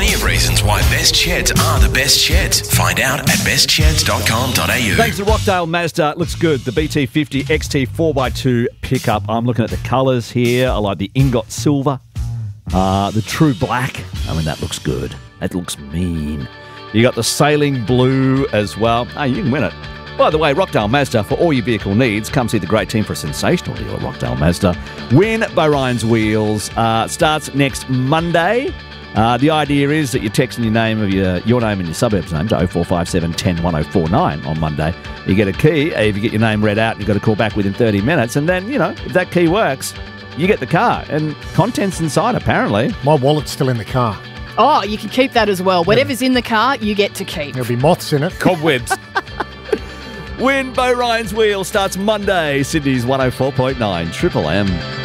plenty of reasons why best sheds are the best sheds. Find out at bestsheds.com.au. Thanks to Rockdale Mazda. Looks good. The BT50 XT 4x2 pickup. I'm looking at the colours here. I like the ingot silver. The true black. I mean, that looks good. That looks mean. You got the sailing blue as well. Oh, you can win it. By the way, Rockdale Mazda, for all your vehicle needs, come see the great team for a sensational deal at Rockdale Mazda. Win by Ryan's Wheels. Starts next Monday. The idea is that you're texting your name and your suburb's name to 0457 10 1049 on Monday. You get a key. If you get your name read out, you've got to call back within 30 minutes. And then, if that key works, you get the car. And contents inside, apparently. My wallet's still in the car. Oh, you can keep that as well. Whatever's in the car, you get to keep. There'll be moths in it. Cobwebs. Win by Ryan's Wheel starts Monday. Sydney's 104.9 Triple M.